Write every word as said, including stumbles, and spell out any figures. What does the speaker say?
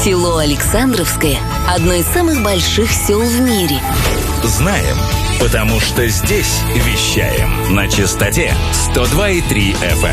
Село Александровское – одно из самых больших сел в мире. Знаем, потому что здесь вещаем на частоте сто два и три эф эм.